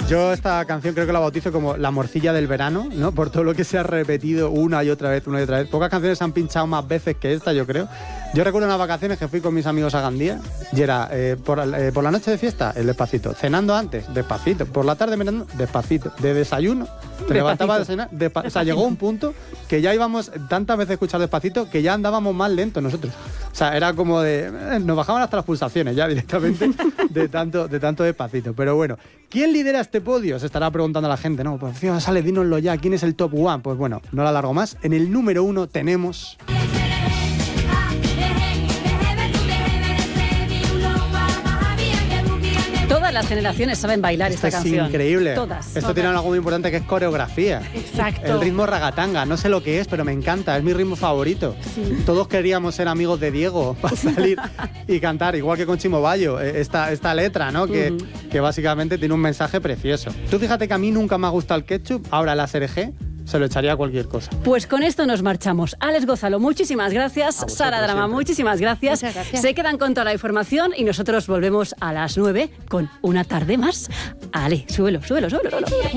Yo esta canción creo que la bautizo como la morcilla del verano, ¿no? Por todo lo que se ha repetido una y otra vez. Pocas canciones se han pinchado más veces que esta, yo creo. Yo recuerdo unas vacaciones que fui con mis amigos a Gandía y era por la noche de fiesta, el Despacito. Cenando antes, Despacito. Por la tarde merendando, Despacito. De desayuno, te levantaba a desayunar, o sea, llegó un punto que ya íbamos tantas veces a escuchar Despacito que ya andábamos más lentos nosotros. O sea, era como de... nos bajaban hasta las pulsaciones ya directamente de tanto Despacito. Pero bueno, ¿quién lidera este podio? Se estará preguntando la gente, ¿no? Pues encima sale, dínoslo ya, ¿quién es el top one? Pues bueno, no la alargo más. En el número 1 tenemos... Todas las generaciones saben bailar esta canción. Es increíble. Todas. Esto tiene algo muy importante que es coreografía. Exacto. El ritmo ragatanga, no sé lo que es, pero me encanta, es mi ritmo favorito. Sí. Todos queríamos ser amigos de Diego para salir y cantar, igual que con Chimo Bayo, esta letra, ¿no? Que básicamente tiene un mensaje precioso. Tú fíjate que a mí nunca me ha gustado el ketchup, ahora la SRG se lo echaría a cualquier cosa. Pues con esto nos marchamos. Alex Gózalo, muchísimas gracias. Sara Drama, siempre. Muchísimas gracias. Muchas gracias. Se quedan con toda la información y nosotros volvemos a las 9 con una tarde más. Ale, súbelo.